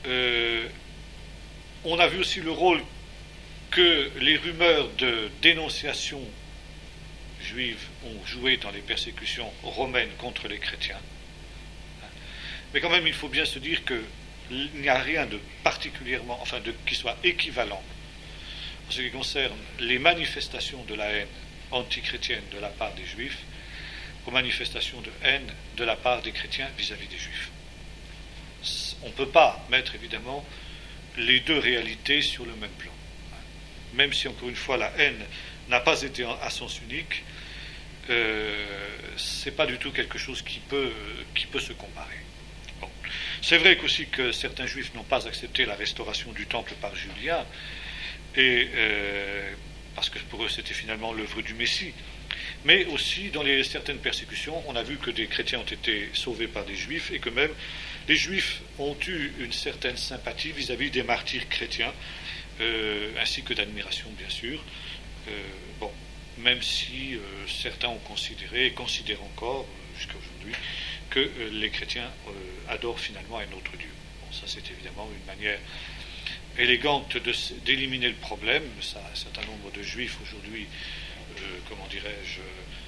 on a vu aussi le rôle que les rumeurs de dénonciation juive ont joué dans les persécutions romaines contre les chrétiens. Mais quand même, il faut bien se dire qu'il n'y a rien de particulièrement, qui soit équivalent en ce qui concerne les manifestations de la haine antichrétienne de la part des juifs aux manifestations de haine de la part des chrétiens vis-à-vis des juifs. On ne peut pas mettre évidemment les deux réalités sur le même plan. Même si, encore une fois, la haine n'a pas été à sens unique, c'est pas du tout quelque chose qui peut se comparer. Bon. C'est vrai qu'aussi que certains juifs n'ont pas accepté la restauration du temple par Julien, et parce que pour eux c'était finalement l'œuvre du Messie. Mais aussi dans certaines persécutions, on a vu que des chrétiens ont été sauvés par des juifs, et que même les juifs ont eu une certaine sympathie vis-à-vis des martyrs chrétiens, ainsi que d'admiration bien sûr. Bon, même si certains ont considéré et considèrent encore jusqu'à aujourd'hui que les chrétiens adorent finalement un autre Dieu. Bon, ça c'est évidemment une manière élégante d'éliminer le problème. Ça, un certain nombre de juifs aujourd'hui, comment dirais-je,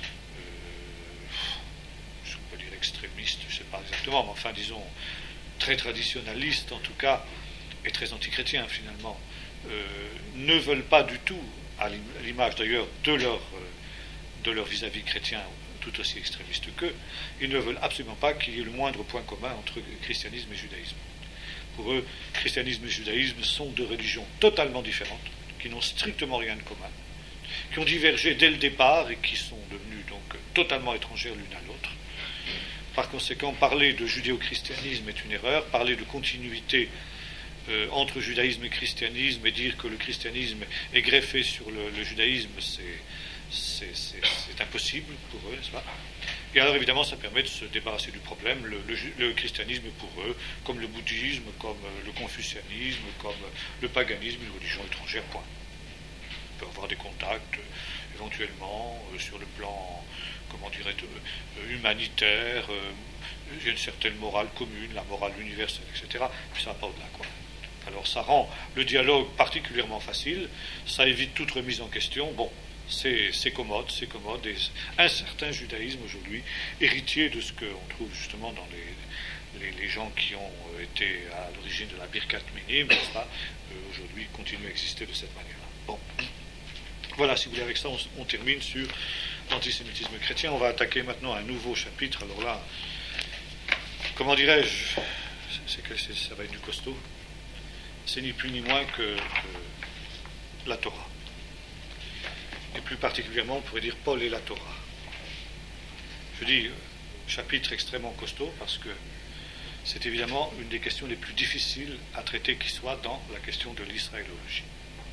je peux dire extrémistes, je ne sais pas exactement, mais enfin disons très traditionnalistes en tout cas, et très antichrétiens finalement, ne veulent pas du tout, à l'image d'ailleurs de leur vis-à-vis chrétien tout aussi extrémiste qu'eux, ils ne veulent absolument pas qu'il y ait le moindre point commun entre christianisme et judaïsme. Pour eux, christianisme et judaïsme sont deux religions totalement différentes, qui n'ont strictement rien de commun, qui ont divergé dès le départ et qui sont devenues donc totalement étrangères l'une à l'autre. Par conséquent, parler de judéo-christianisme est une erreur, parler de continuité entre judaïsme et christianisme et dire que le christianisme est greffé sur le judaïsme, c'est impossible pour eux, n'est-ce pas ? Et alors évidemment ça permet de se débarrasser du problème. Le christianisme est pour eux comme le bouddhisme, comme le confucianisme, comme le paganisme, une religion étrangère, point. On peut avoir des contacts éventuellement sur le plan, comment dirais-je, humanitaire, il y a une certaine morale commune, la morale universelle, etc. Puis ça va pas au-delà, quoi. Alors ça rend le dialogue particulièrement facile, ça évite toute remise en question. Bon, c'est commode, et un certain judaïsme aujourd'hui, héritier de ce qu'on trouve justement dans les gens qui ont été à l'origine de la Birkat Minim, n'est-ce pas, aujourd'hui continue à exister de cette manière-là. Bon, voilà, si vous voulez, avec ça on termine sur l'antisémitisme chrétien. On va attaquer maintenant un nouveau chapitre. Alors là, comment dirais-je, ça va être du costaud. C'est ni plus ni moins que la Torah. Et plus particulièrement, on pourrait dire Paul et la Torah. Je dis chapitre extrêmement costaud parce que c'est évidemment une des questions les plus difficiles à traiter qui soit dans la question de l'israélologie.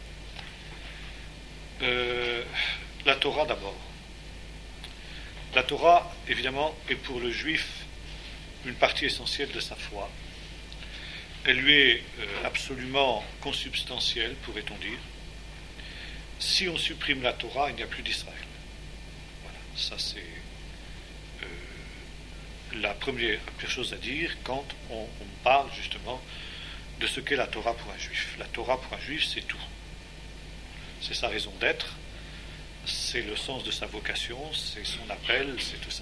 La Torah d'abord. La Torah, évidemment, est pour le juif une partie essentielle de sa foi. Elle lui est absolument consubstantielle, pourrait-on dire. Si on supprime la Torah, il n'y a plus d'Israël. Voilà, ça c'est la première chose à dire quand on parle justement de ce qu'est la Torah pour un juif. La Torah pour un juif, c'est tout. C'est sa raison d'être, c'est le sens de sa vocation, c'est son appel, c'est tout ça.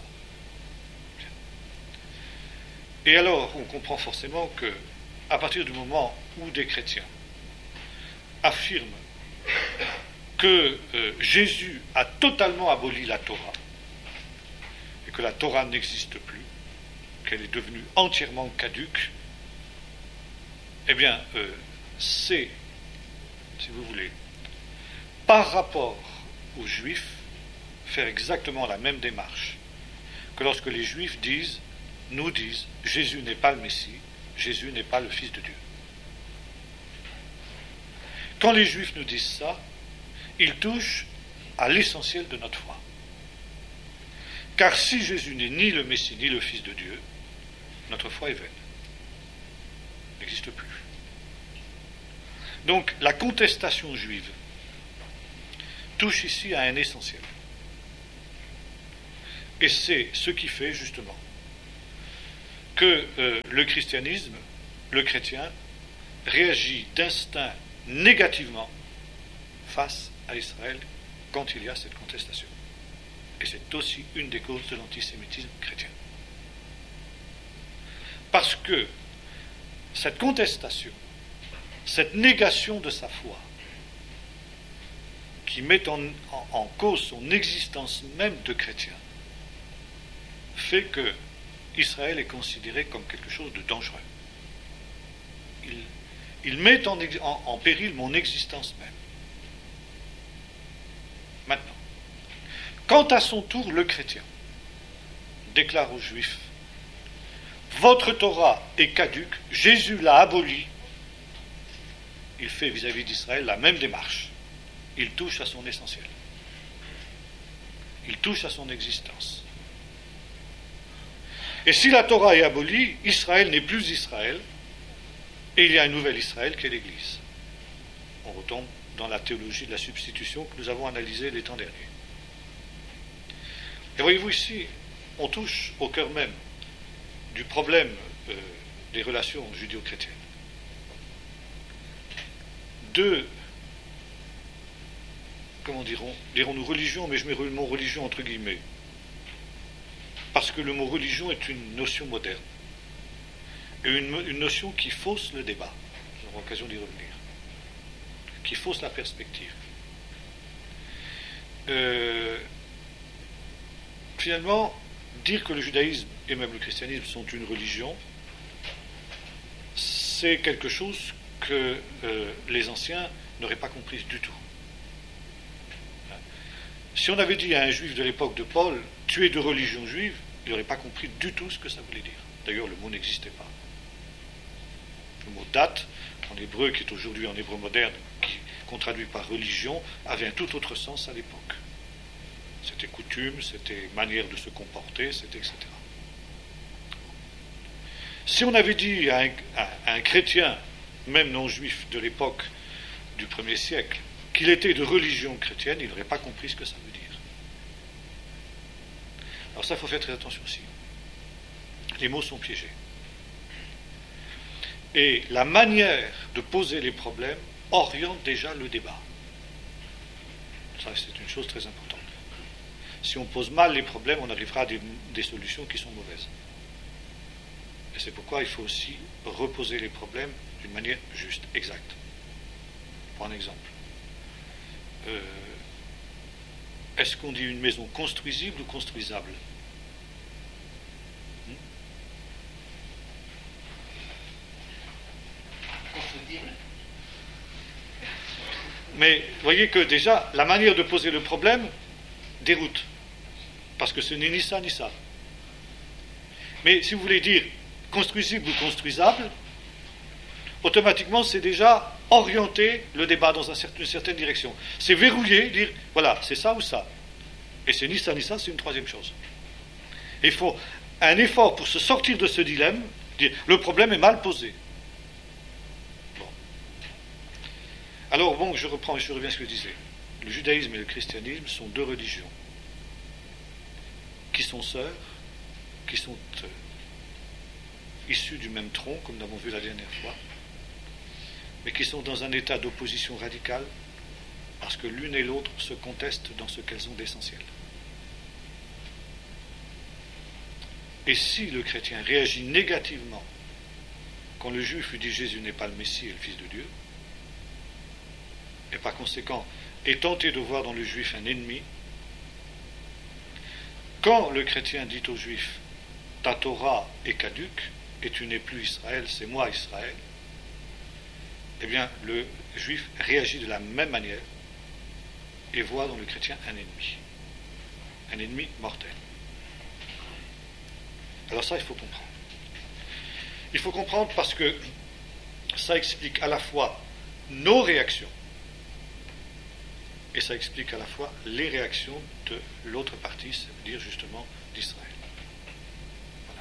Et alors, on comprend forcément que à partir du moment où des chrétiens affirment que Jésus a totalement aboli la Torah et que la Torah n'existe plus, qu'elle est devenue entièrement caduque, eh bien, c'est, si vous voulez, par rapport aux Juifs, faire exactement la même démarche que lorsque les Juifs nous disent, Jésus n'est pas le Messie, Jésus n'est pas le Fils de Dieu. Quand les Juifs nous disent ça, ils touchent à l'essentiel de notre foi. Car si Jésus n'est ni le Messie ni le Fils de Dieu, notre foi est vaine. Elle n'existe plus. Donc la contestation juive touche ici à un essentiel. Et c'est ce qui fait justement que le christianisme, le chrétien, réagit d'instinct négativement face à Israël quand il y a cette contestation. Et c'est aussi une des causes de l'antisémitisme chrétien. Parce que cette contestation, cette négation de sa foi, qui met en cause son existence même de chrétien, fait que Israël est considéré comme quelque chose de dangereux. Il met en péril mon existence même. Maintenant, quand à son tour le chrétien déclare aux Juifs: votre Torah est caduque, Jésus l'a abolie, il fait vis-à-vis d'Israël la même démarche. Il touche à son essentiel. Il touche à son existence. Et si la Torah est abolie, Israël n'est plus Israël, et il y a un nouvel Israël qui est l'Église. On retombe dans la théologie de la substitution que nous avons analysée les temps derniers. Et voyez-vous ici, on touche au cœur même du problème des relations judéo-chrétiennes. Deux, comment dirons-nous religion, mais je mets le mot religion entre guillemets, parce que le mot religion est une notion moderne, et une notion qui fausse le débat, nous aurons l'occasion d'y revenir, qui fausse la perspective. Finalement, dire que le judaïsme et même le christianisme sont une religion, c'est quelque chose que les anciens n'auraient pas compris du tout. Si on avait dit à un juif de l'époque de Paul, tu es de religion juive, il n'aurait pas compris du tout ce que ça voulait dire. D'ailleurs, le mot n'existait pas. Le mot date, en hébreu, qui est aujourd'hui en hébreu moderne, qu'on traduit par religion, avait un tout autre sens à l'époque. C'était coutume, c'était manière de se comporter, c'était etc. Si on avait dit à un chrétien, même non juif de l'époque du 1er siècle, qu'il était de religion chrétienne, il n'aurait pas compris ce que ça veut dire. Alors ça, il faut faire très attention aussi. Les mots sont piégés. Et la manière de poser les problèmes oriente déjà le débat. Ça, c'est une chose très importante. Si on pose mal les problèmes, on arrivera à des solutions qui sont mauvaises. Et c'est pourquoi il faut aussi reposer les problèmes d'une manière juste, exacte. Pour un exemple. Est-ce qu'on dit une maison construisible ou construisable? Constructible. Mais voyez que déjà, la manière de poser le problème déroute. Parce que ce n'est ni ça ni ça. Mais si vous voulez dire construisible ou construisable, automatiquement c'est déjà orienter le débat dans une certaine direction. C'est verrouiller, dire voilà, c'est ça ou ça. Et c'est ni ça, c'est une troisième chose. Et il faut un effort pour se sortir de ce dilemme, dire le problème est mal posé. Bon. Alors bon, je reviens à ce que je disais. Le judaïsme et le christianisme sont deux religions qui sont sœurs, qui sont issues du même tronc, comme nous l'avons vu la dernière fois, mais qui sont dans un état d'opposition radicale, parce que l'une et l'autre se contestent dans ce qu'elles ont d'essentiel. Et si le chrétien réagit négativement quand le juif lui dit Jésus n'est pas le Messie et le Fils de Dieu, et par conséquent est tenté de voir dans le juif un ennemi, quand le chrétien dit au juif ta Torah est caduque et tu n'es plus Israël, c'est moi Israël, eh bien le juif réagit de la même manière et voit dans le chrétien un ennemi mortel. Alors ça, il faut comprendre. Il faut comprendre parce que ça explique à la fois nos réactions et ça explique à la fois les réactions de l'autre partie, ça veut dire justement d'Israël. Voilà.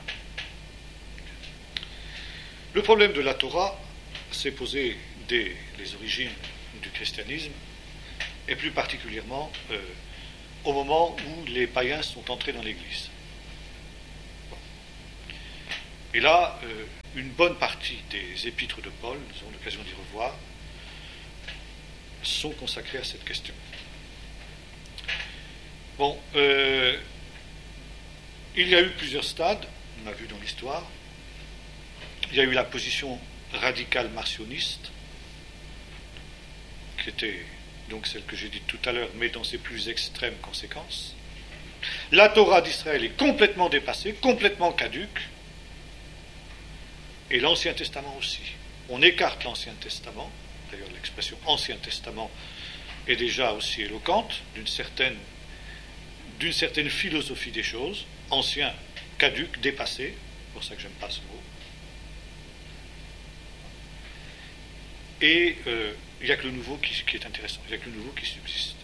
Le problème de la Torah s'est posé dès les origines du christianisme et plus particulièrement au moment où les païens sont entrés dans l'Église. Et là, une bonne partie des épîtres de Paul, nous aurons l'occasion d'y revoir, sont consacrés à cette question. Bon, il y a eu plusieurs stades, on a vu dans l'histoire. Il y a eu la position radicale marcionniste, qui était donc celle que j'ai dite tout à l'heure, mais dans ses plus extrêmes conséquences. La Torah d'Israël est complètement dépassée, complètement caduque, et l'Ancien Testament aussi. On écarte l'Ancien Testament, d'ailleurs l'expression Ancien Testament est déjà aussi éloquente d'une certaine philosophie des choses, ancien, caduque, dépassé, c'est pour ça que j'aime pas ce mot. Et il n'y a que le nouveau qui est intéressant, il n'y a que le nouveau qui subsiste.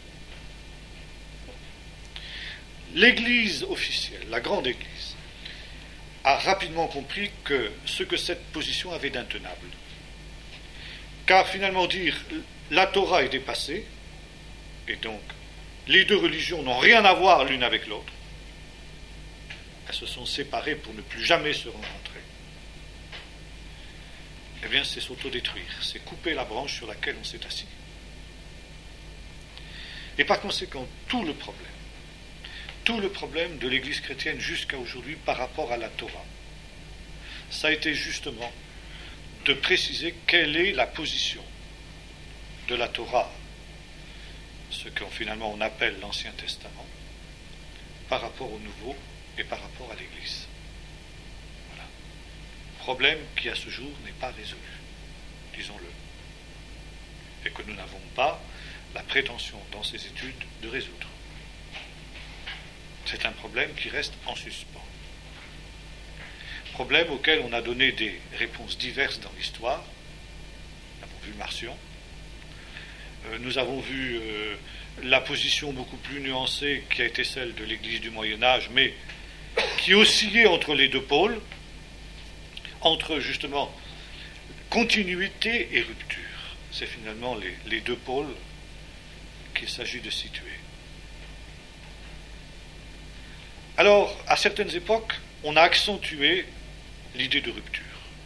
L'Église officielle, la grande Église, a rapidement compris ce que cette position avait d'intenable. Car finalement dire la Torah est dépassée, et donc les deux religions n'ont rien à voir l'une avec l'autre, elles se sont séparées pour ne plus jamais se rencontrer, eh bien c'est s'autodétruire, c'est couper la branche sur laquelle on s'est assis. Et par conséquent, tout le problème de l'Église chrétienne jusqu'à aujourd'hui par rapport à la Torah, ça a été justement de préciser quelle est la position de la Torah, ce qu'on finalement on appelle l'Ancien Testament, par rapport au Nouveau et par rapport à l'Église. Voilà. Problème qui à ce jour n'est pas résolu, disons-le, et que nous n'avons pas la prétention dans ces études de résoudre. C'est un problème qui reste en suspens. Problème auquel on a donné des réponses diverses dans l'histoire. Nous avons vu Marcion. Nous avons vu la position beaucoup plus nuancée qui a été celle de l'Église du Moyen-Âge, mais qui oscillait entre les deux pôles, entre justement continuité et rupture. C'est finalement les deux pôles qu'il s'agit de situer. Alors, à certaines époques, on a accentué l'idée de rupture.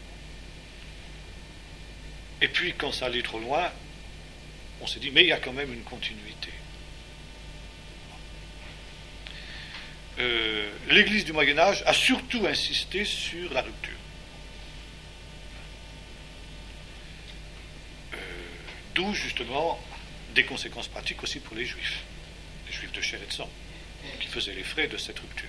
Et puis, quand ça allait trop loin, on s'est dit, mais il y a quand même une continuité. L'Église du Moyen-Âge a surtout insisté sur la rupture. D'où, justement, des conséquences pratiques aussi pour les Juifs de chair et de sang, qui faisaient les frais de cette rupture.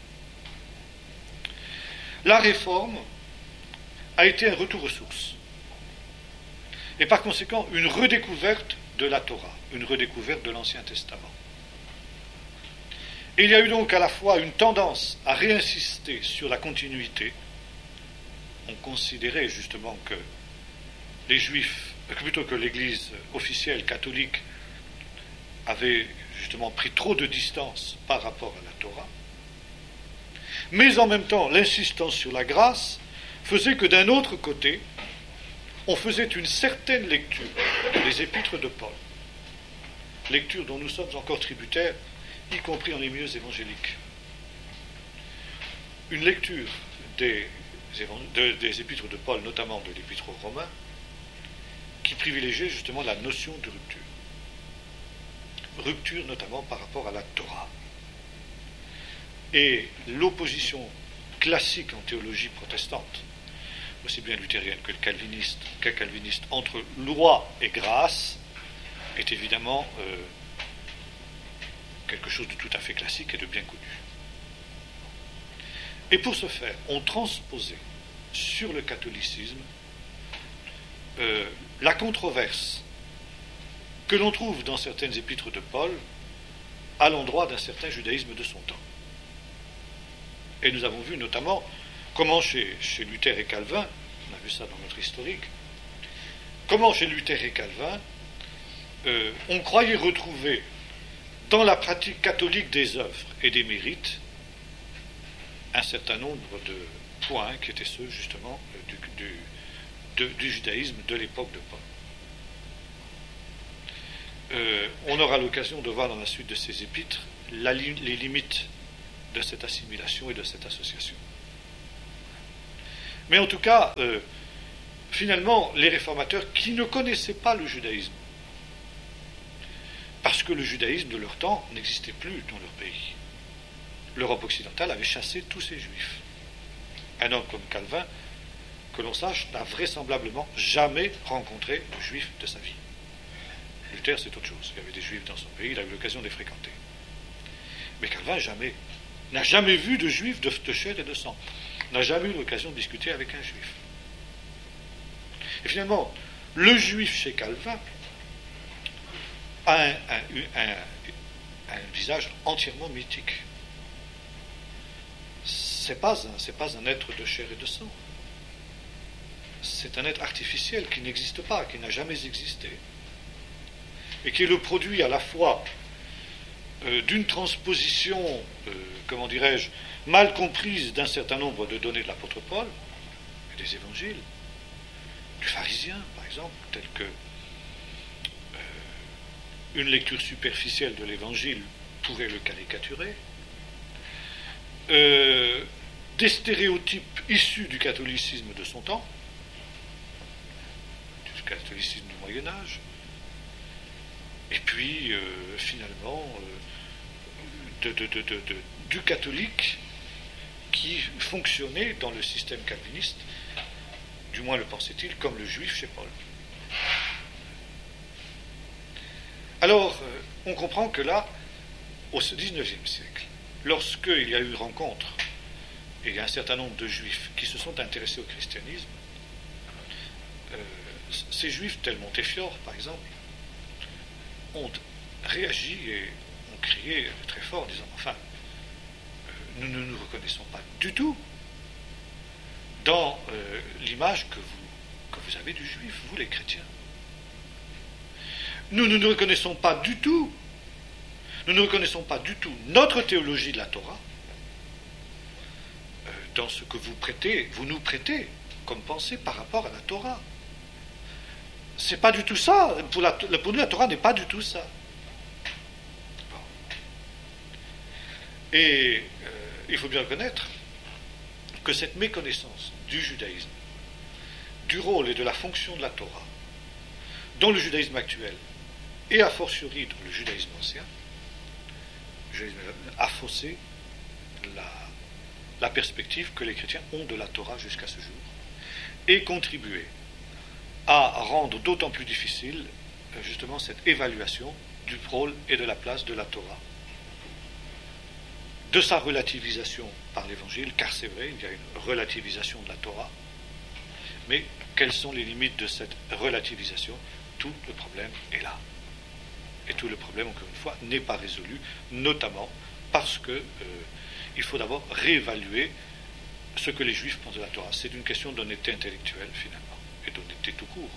La réforme a été un retour aux sources. Et par conséquent, une redécouverte de la Torah, une redécouverte de l'Ancien Testament. Et il y a eu donc à la fois une tendance à réinsister sur la continuité. On considérait justement que les Juifs, plutôt que l'Église officielle catholique, avait justement pris trop de distance par rapport à la Torah. Mais en même temps, l'insistance sur la grâce faisait que d'un autre côté, on faisait une certaine lecture des épîtres de Paul, lecture dont nous sommes encore tributaires, y compris dans les milieux évangéliques. Une lecture des épîtres de Paul, notamment de l'épître aux Romains, qui privilégiait justement la notion de rupture. Rupture notamment par rapport à la Torah. Et l'opposition classique en théologie protestante, aussi bien luthérienne que calviniste, entre loi et grâce, est évidemment quelque chose de tout à fait classique et de bien connu. Et pour ce faire, on transposait sur le catholicisme la controverse que l'on trouve dans certaines épîtres de Paul à l'endroit d'un certain judaïsme de son temps. Et nous avons vu notamment comment chez Luther et Calvin, on a vu ça dans notre historique, comment chez Luther et Calvin, on croyait retrouver dans la pratique catholique des œuvres et des mérites un certain nombre de points qui étaient ceux justement du judaïsme de l'époque de Paul. On aura l'occasion de voir dans la suite de ces épîtres les limites de cette assimilation et de cette association. Mais en tout cas, finalement, les réformateurs qui ne connaissaient pas le judaïsme, parce que le judaïsme de leur temps n'existait plus dans leur pays. L'Europe occidentale avait chassé tous ces juifs. Un homme comme Calvin, que l'on sache, n'a vraisemblablement jamais rencontré de juifs de sa vie. Luther, c'est autre chose. Il y avait des juifs dans son pays, il a eu l'occasion de les fréquenter. Mais Calvin, n'a jamais vu de juifs de chair et de sang. N'a jamais eu l'occasion de discuter avec un juif. Et finalement, le juif chez Calvin a un visage entièrement mythique. C'est pas un être de chair et de sang. C'est un être artificiel qui n'existe pas, qui n'a jamais existé, et qui est le produit à la fois d'une transposition, comment dirais-je, mal comprise d'un certain nombre de données de l'apôtre Paul, et des évangiles, du pharisien, par exemple, tel que une lecture superficielle de l'évangile pourrait le caricaturer, des stéréotypes issus du catholicisme de son temps, du catholicisme du Moyen-Âge, et puis finalement du catholique qui fonctionnait dans le système calviniste, du moins le pensait-il, comme le juif chez Paul. Alors, on comprend que là, au XIXe siècle, lorsqu'il y a eu rencontre, et il y a un certain nombre de juifs qui se sont intéressés au christianisme, ces juifs, tels Montefiore par exemple, ont réagi et ont crié très fort en disant « Enfin, nous ne nous reconnaissons pas du tout dans l'image que vous avez du juif, vous les chrétiens. Nous ne nous reconnaissons pas du tout, notre théologie de la Torah dans ce que vous nous prêtez comme pensée par rapport à la Torah. C'est pas du tout ça. Pour nous, la Torah n'est pas du tout ça. Bon. Et il faut bien reconnaître que cette méconnaissance du judaïsme, du rôle et de la fonction de la Torah, dans le judaïsme actuel, et a fortiori dans le judaïsme ancien, a faussé la perspective que les chrétiens ont de la Torah jusqu'à ce jour, et contribué à rendre d'autant plus difficile justement cette évaluation du rôle et de la place de la Torah, de sa relativisation par l'Évangile, car c'est vrai, il y a une relativisation de la Torah, mais quelles sont les limites de cette relativisation? Tout le problème est là. Et tout le problème, encore une fois, n'est pas résolu, notamment parce que il faut d'abord réévaluer ce que les Juifs pensent de la Torah. C'est une question d'honnêteté intellectuelle, finalement, et d'honnêteté tout court.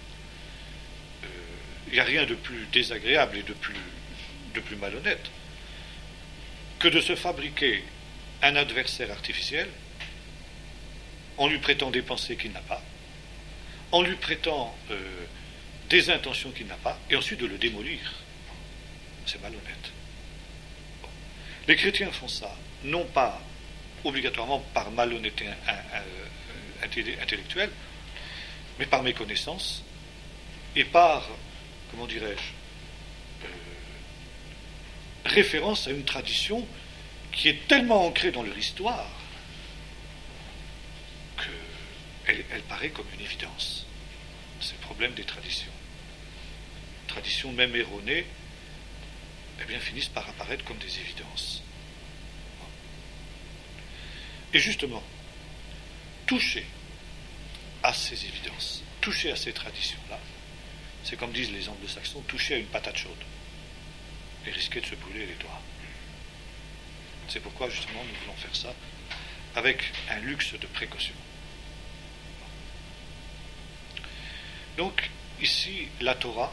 Il n'y a rien de plus désagréable et de plus malhonnête que de se fabriquer un adversaire artificiel en lui prêtant des pensées qu'il n'a pas, en lui prêtant des intentions qu'il n'a pas, et ensuite de le démolir. C'est malhonnête. Bon. Les chrétiens font ça, non pas obligatoirement par malhonnêteté intellectuelle, mais par méconnaissance, et par, comment dirais-je, référence à une tradition qui est tellement ancrée dans leur histoire qu'elle paraît comme une évidence. C'est le problème des traditions. Traditions même erronées, eh bien, finissent par apparaître comme des évidences. Et justement, toucher à ces évidences, toucher à ces traditions-là, c'est comme disent les anglo-saxons, toucher à une patate chaude et risquer de se brûler les doigts. C'est pourquoi justement nous voulons faire ça avec un luxe de précaution. Donc ici la Torah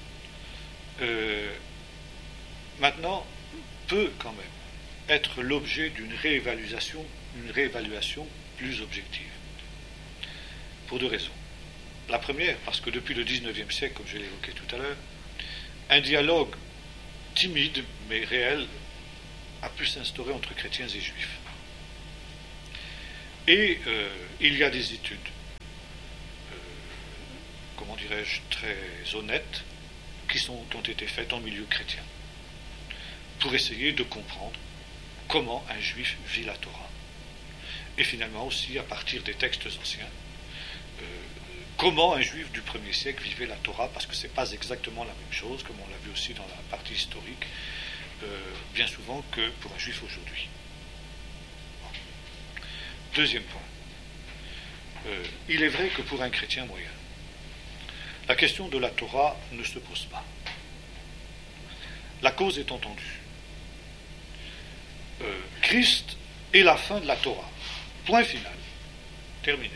maintenant peut quand même être l'objet d'une réévaluation plus objective. Pour deux raisons. La première, parce que depuis le XIXe siècle, comme je l'ai évoqué tout à l'heure, un dialogue timide mais réel a pu s'instaurer entre chrétiens et juifs. Et il y a des études, comment dirais-je, très honnêtes, qui ont été faites en milieu chrétien, pour essayer de comprendre comment un juif vit la Torah. Et finalement aussi, à partir des textes anciens, comment un juif du 1er siècle vivait la Torah, parce que ce n'est pas exactement la même chose, comme on l'a vu aussi dans la partie historique, bien souvent que pour un juif aujourd'hui. Deuxième point. Il est vrai que pour un chrétien moyen, la question de la Torah ne se pose pas. La cause est entendue. Christ est la fin de la Torah. Point final. Terminé.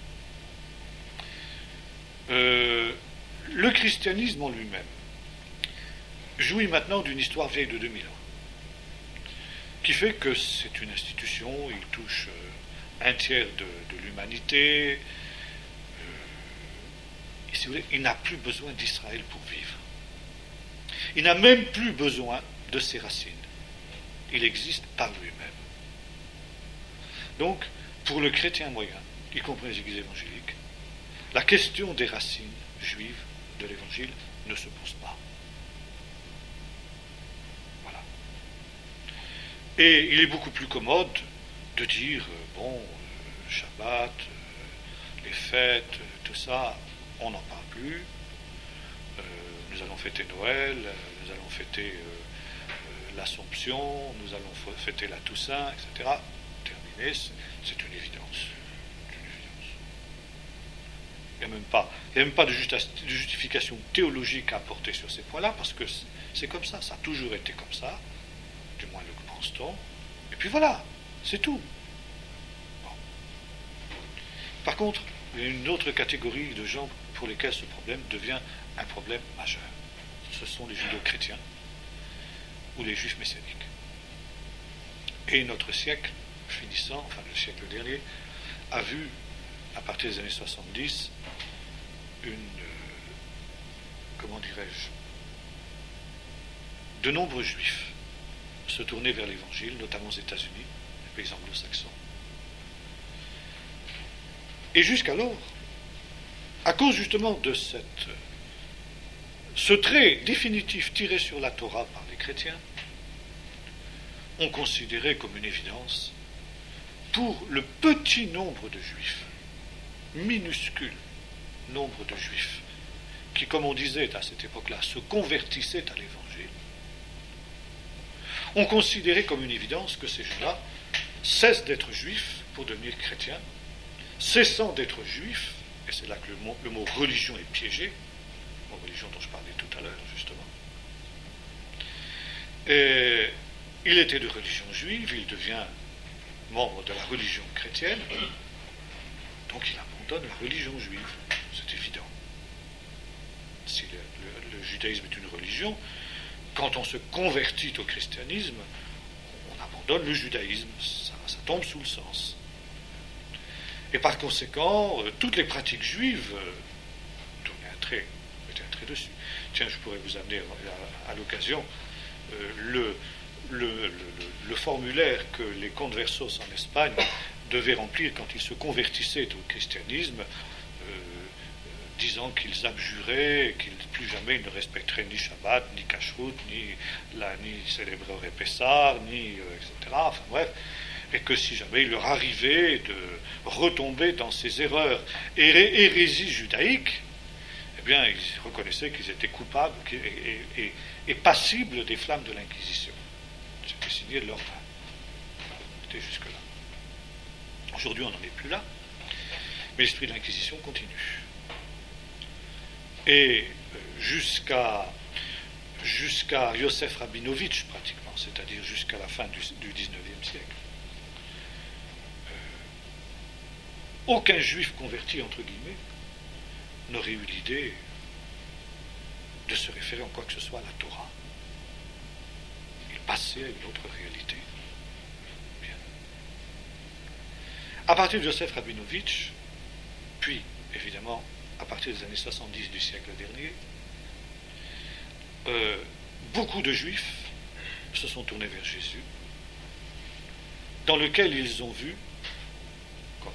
Le christianisme en lui-même jouit maintenant d'une histoire vieille de 2000 ans, qui fait que c'est une institution, il touche un tiers de l'humanité, et si vous voulez, il n'a plus besoin d'Israël pour vivre. Il n'a même plus besoin de ses racines. Il existe par lui-même. Donc, pour le chrétien moyen, y compris les églises évangéliques, la question des racines juives de l'évangile ne se pose pas. Voilà. Et il est beaucoup plus commode de dire, Shabbat, les fêtes, tout ça, on n'en parle plus. Nous allons fêter Noël, nous allons fêter l'Assomption, nous allons fêter la Toussaint, etc. Terminé, c'est une évidence. Il n'y a même pas de justification théologique à apporter sur ces points-là, parce que c'est comme ça a toujours été comme ça, du moins le pense-t-on, et puis voilà, c'est tout. Bon. Par contre, il y a une autre catégorie de gens pour lesquels ce problème devient un problème majeur. Ce sont les judéo-chrétiens ou les juifs messianiques. Et notre siècle, finissant, enfin le siècle dernier, a vu, à partir des années 70, de nombreux juifs se tourner vers l'évangile, notamment aux États-Unis, les pays anglo-saxons. Et jusqu'alors, à cause justement de ce trait définitif tiré sur la Torah par les chrétiens, on considérait comme une évidence, pour le petit nombre de juifs, minuscule nombre de juifs, qui, comme on disait à cette époque-là, se convertissaient à l'évangile, on considérait comme une évidence que ces gens-là cessent d'être juifs pour devenir chrétiens, cessant d'être juifs, et c'est là que le mot religion est piégé, le mot religion dont je parlais tout à l'heure, justement. Et il était de religion juive, il devient membre de la religion chrétienne, donc il abandonne la religion juive, c'est évident. Si le judaïsme est une religion, quand on se convertit au christianisme, on abandonne le judaïsme, ça tombe sous le sens. Et par conséquent, toutes les pratiques juives, mettez un trait dessus. Tiens, je pourrais vous amener à l'occasion le formulaire que les conversos en Espagne devaient remplir quand ils se convertissaient au christianisme, disant qu'ils abjuraient, qu'ils plus jamais ils ne respecteraient ni Shabbat, ni Kashrut, ni célébreraient Pessah, etc. Enfin bref, et que si jamais il leur arrivait de retomber dans ces erreurs hérésies judaïques, eh bien ils reconnaissaient qu'ils étaient coupables et passibles des flammes de l'Inquisition. C'était signé de leur part. C'était jusque-là. Aujourd'hui, on n'en est plus là, mais l'esprit de l'Inquisition continue. Et jusqu'à Yosef Rabinovitch, pratiquement, c'est-à-dire jusqu'à la fin du XIXe siècle, aucun juif converti, entre guillemets, n'aurait eu l'idée de se référer en quoi que ce soit à la Torah. Il passait à une autre réalité. Bien. À partir de Yosef Rabinovitch, puis, évidemment, à partir des années 70 du siècle dernier, beaucoup de juifs se sont tournés vers Jésus, dans lequel ils ont vu,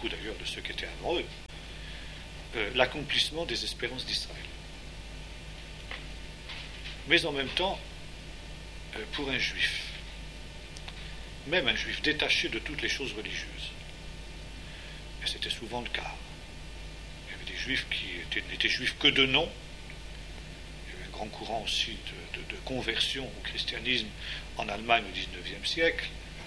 beaucoup d'ailleurs de ceux qui étaient avant eux, l'accomplissement des espérances d'Israël. Mais en même temps, pour un juif, même un juif détaché de toutes les choses religieuses, et c'était souvent le cas, il y avait des juifs qui n'étaient juifs que de nom, il y avait un grand courant aussi de conversion au christianisme en Allemagne au XIXe siècle,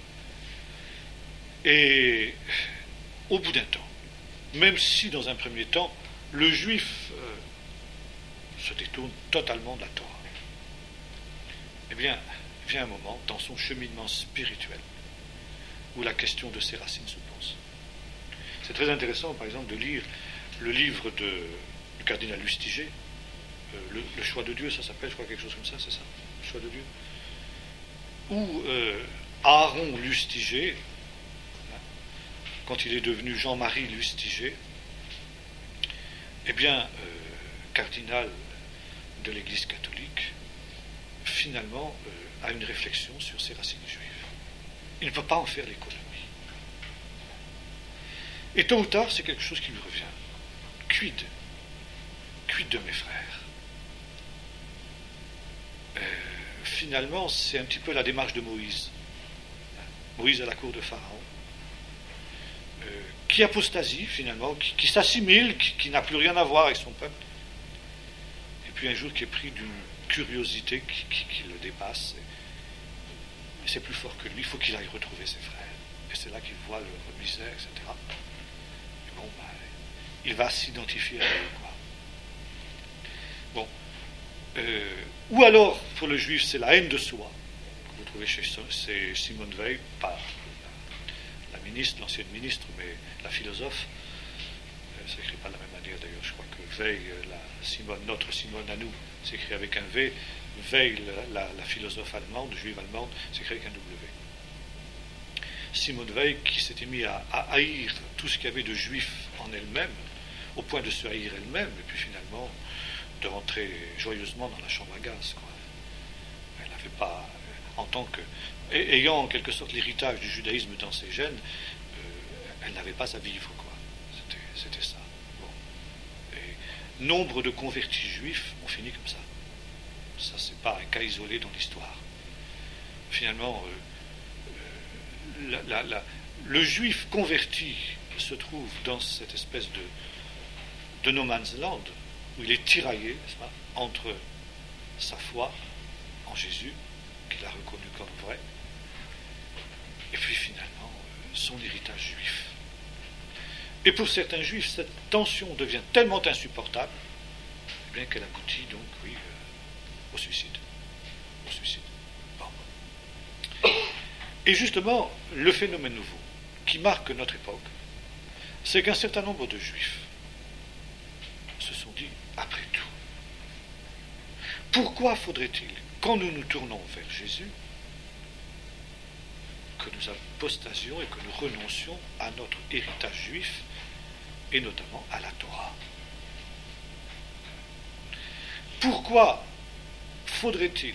et au bout d'un temps, même si dans un premier temps, le juif se détourne totalement de la Torah, eh bien, vient un moment dans son cheminement spirituel où la question de ses racines se pose. C'est très intéressant, par exemple, de lire le livre du cardinal Lustiger, le choix de Dieu, ça s'appelle, je crois, quelque chose comme ça, c'est ça, le choix de Dieu, où Aaron Lustiger, quand il est devenu Jean-Marie Lustiger, eh bien, cardinal de l'Église catholique, finalement, a une réflexion sur ses racines juives. Il ne peut pas en faire l'économie. Et tôt ou tard, c'est quelque chose qui lui revient. Quid de mes frères? Finalement, c'est un petit peu la démarche de Moïse. Moïse à la cour de Pharaon, qui apostasie finalement, qui s'assimile, qui n'a plus rien à voir avec son peuple. Et puis un jour qui est pris d'une curiosité qui le dépasse. Et c'est plus fort que lui, il faut qu'il aille retrouver ses frères. Et c'est là qu'il voit leur misère, etc. Et bon, il va s'identifier à eux, quoi. Bon. Ou alors, pour le juif, c'est la haine de soi. Vous trouvez chez Simone Veil, pas la ministre, l'ancienne ministre, mais la philosophe. Ça s'écrit pas de la même manière d'ailleurs, je crois que Veil, notre Simone à nous, s'écrit avec un V. Veil, la philosophe allemande, juive allemande, s'écrit avec un W. Simone Veil qui s'était mis à haïr tout ce qu'il y avait de juif en elle-même, au point de se haïr elle-même, et puis finalement de rentrer joyeusement dans la chambre à gaz, quoi. Elle n'avait pas, en tant que, ayant en quelque sorte l'héritage du judaïsme dans ses gènes, elle n'avait pas à vivre, quoi. C'était ça. Bon. Et nombre de convertis juifs ont fini comme ça. Ça, c'est pas un cas isolé dans l'histoire. Finalement, le juif converti se trouve dans cette espèce de no man's land, où il est tiraillé, n'est-ce pas, entre sa foi en Jésus, qu'il a reconnu comme vrai, et puis finalement, son héritage juif. Et pour certains juifs, cette tension devient tellement insupportable, eh bien qu'elle aboutit donc, oui, au suicide. Bon. Et justement, le phénomène nouveau qui marque notre époque, c'est qu'un certain nombre de juifs se sont dit, après tout, pourquoi faudrait-il, quand nous nous tournons vers Jésus, que nous apostasions et que nous renoncions à notre héritage juif, et notamment à la Torah? Pourquoi faudrait-il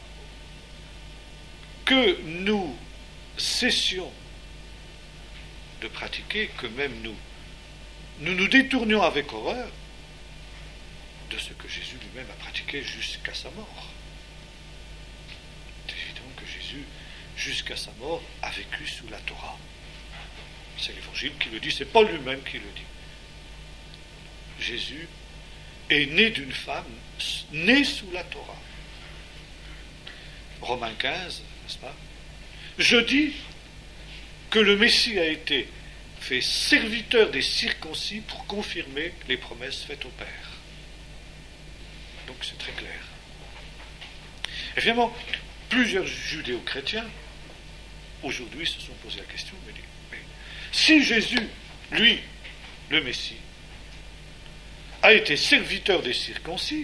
que nous cessions de pratiquer, que même nous détournions avec horreur de ce que Jésus lui-même a pratiqué jusqu'à sa mort? C'est évident que Jésus, jusqu'à sa mort, a vécu sous la Torah. C'est l'Évangile qui le dit, c'est Paul lui-même qui le dit. Jésus est né d'une femme née sous la Torah. Romains 15, n'est-ce pas? Je dis que le Messie a été fait serviteur des circoncis pour confirmer les promesses faites au Père. Donc c'est très clair. Et finalement, plusieurs judéo-chrétiens, aujourd'hui, se sont posé la question, mais si Jésus, lui, le Messie, a été serviteur des circoncis,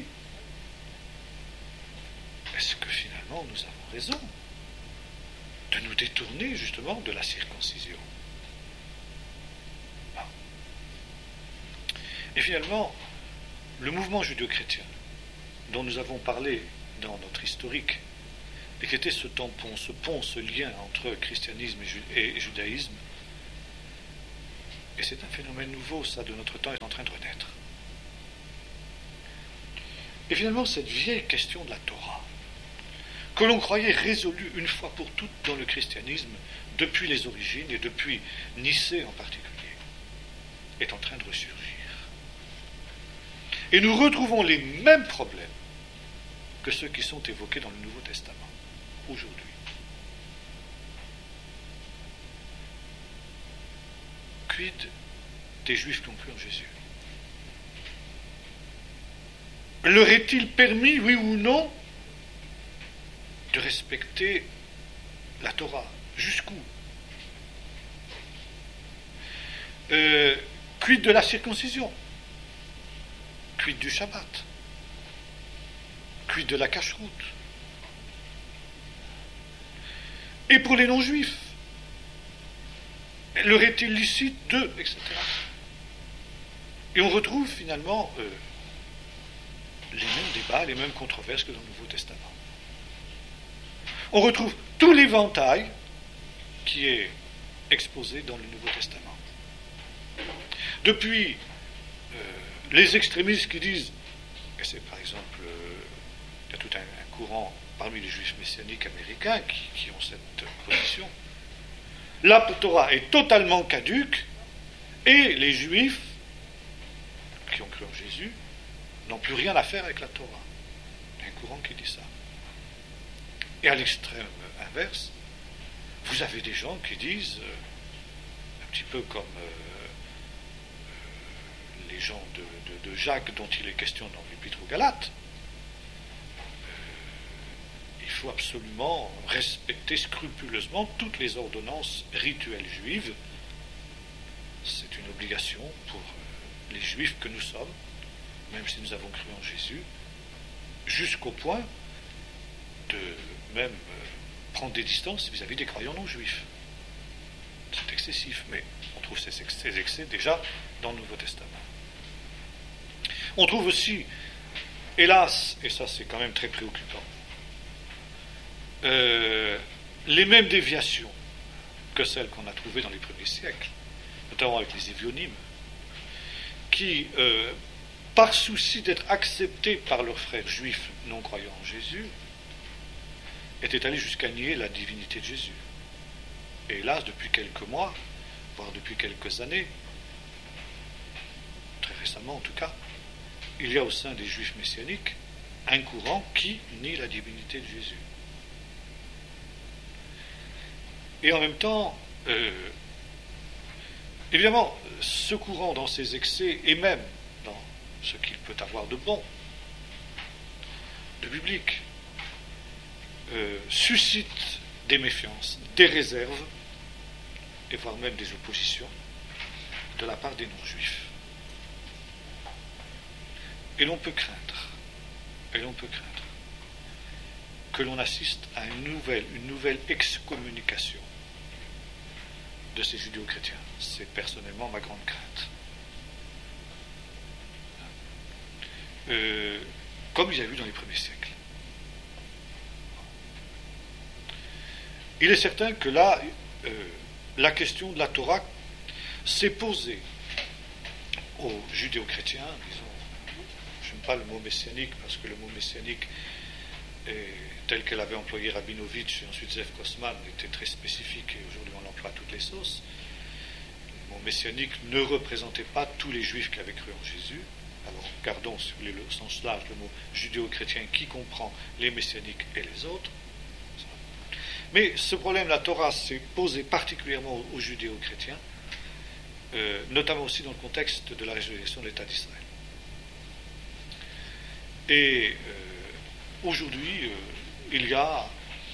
est-ce que finalement nous avons raison de nous détourner justement de la circoncision? Non. Et finalement, le mouvement judéo-chrétien dont nous avons parlé dans notre historique, et qui était ce tampon, ce pont, ce lien entre christianisme et judaïsme, Et c'est un phénomène nouveau, ça, de notre temps, est en train de renaître. Et finalement, cette vieille question de la Torah, que l'on croyait résolue une fois pour toutes dans le christianisme, depuis les origines et depuis Nicée en particulier, est en train de ressurgir. Et nous retrouvons les mêmes problèmes que ceux qui sont évoqués dans le Nouveau Testament, aujourd'hui. Quid des Juifs qui ont cru en Jésus? Leur est-il permis, oui ou non, de respecter la Torah? Jusqu'où? Quid de la circoncision? Quid du Shabbat? Quid de la cacheroute? Et pour les non-juifs, leur est-il licite de, etc. Et on retrouve finalement les mêmes débats, les mêmes controverses que dans le Nouveau Testament. On retrouve tout l'éventail qui est exposé dans le Nouveau Testament. Depuis les extrémistes qui disent, et c'est par exemple, il y a tout un courant parmi les juifs messianiques américains qui ont cette position, la Torah est totalement caduque et les juifs qui ont cru en Jésus n'ont plus rien à faire avec la Torah. Il y a un courant qui dit ça. Et à l'extrême inverse, vous avez des gens qui disent, un petit peu comme les gens de Jacques dont il est question dans l'Épître aux Galates, il faut absolument respecter scrupuleusement toutes les ordonnances rituelles juives. C'est une obligation pour les juifs que nous sommes, même si nous avons cru en Jésus, jusqu'au point de même prendre des distances vis-à-vis des croyants non juifs. C'est excessif, mais on trouve ces excès déjà dans le Nouveau Testament. On trouve aussi, hélas, et ça c'est quand même très préoccupant, les mêmes déviations que celles qu'on a trouvées dans les premiers siècles, notamment avec les évionymes, qui, par souci d'être acceptés par leurs frères juifs non croyants en Jésus, étaient allés jusqu'à nier la divinité de Jésus. Et hélas, depuis quelques mois, voire depuis quelques années, très récemment en tout cas, il y a au sein des juifs messianiques un courant qui nie la divinité de Jésus. Et en même temps, évidemment, ce courant dans ses excès, et même dans ce qu'il peut avoir de bon, de biblique, suscite des méfiances, des réserves, et voire même des oppositions, de la part des non-juifs. Et l'on peut craindre que l'on assiste à une nouvelle excommunication de ces judéo-chrétiens. C'est personnellement ma grande crainte. Comme il y a eu dans les premiers siècles. Il est certain que là, la question de la Torah s'est posée aux judéo-chrétiens, disons, je n'aime pas le mot messianique, parce que le mot messianique, tel que l'avait employé Rabinovitch et ensuite Zev Kosman, était très spécifique, et aujourd'hui on l'emploie à toutes les sauces. Le mot messianique ne représentait pas tous les juifs qui avaient cru en Jésus. Alors gardons, si vous voulez, le sens large, le mot judéo-chrétien qui comprend les messianiques et les autres. Mais ce problème, la Torah, s'est posé particulièrement aux judéo-chrétiens, notamment aussi dans le contexte de la résurrection de l'État d'Israël. Et aujourd'hui, il y a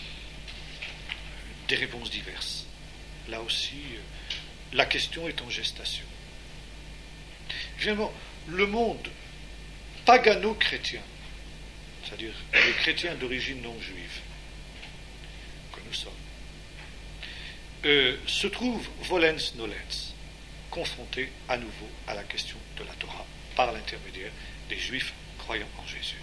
des réponses diverses. Là aussi, la question est en gestation. Finalement, le monde pagano-chrétien, c'est-à-dire les chrétiens d'origine non juive, que nous sommes, se trouve volens nolens, confronté à nouveau à la question de la Torah par l'intermédiaire des juifs croyant en Jésus.